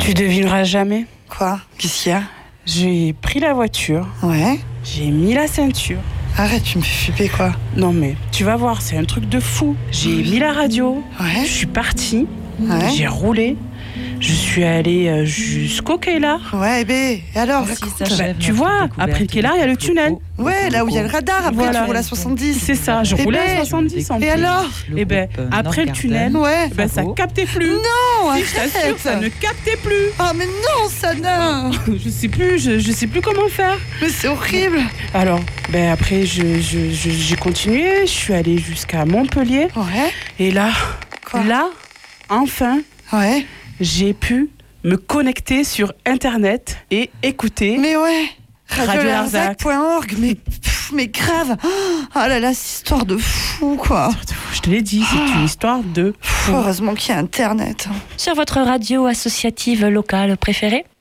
Tu devineras jamais. Quoi? Qu'est-ce qu'il y a? J'ai pris la voiture, Ouais. j'ai mis la ceinture. Arrête, tu me fais flipper, quoi. Non mais, tu vas voir, c'est un truc de fou. J'ai mis la radio, Ouais. je suis partie, Ouais. j'ai roulé, je suis allée jusqu'au Keylar. Ouais, et alors, Si, raconte. ça, chef, Tu notre vois, découverte après le Keylar, il y a le tunnel. Ouais, là où il y a le radar, après Voilà. tu roules à 70. C'est ça, je Eh roulais ben, à 70 en plus. Et alors? Eh ben, après le tunnel, Ouais. ben, ça captait plus. Non, Si, je t'assure, ça ne captait plus. Ah, mais non, Sana. Je sais plus, je sais plus comment faire. Mais c'est horrible. Alors, ben après, j'ai continué, je suis allée jusqu'à Montpellier. Ouais. Et là, Quoi? enfin, Ouais. j'ai pu me connecter sur Internet et écouter. Mais ouais. Radio radiolarzac.org, mais grave. Ah là là, cette histoire de fou, quoi. Je te l'ai dit, c'est une histoire de fou. Heureusement qu'il y a Internet. Sur votre radio associative locale préférée?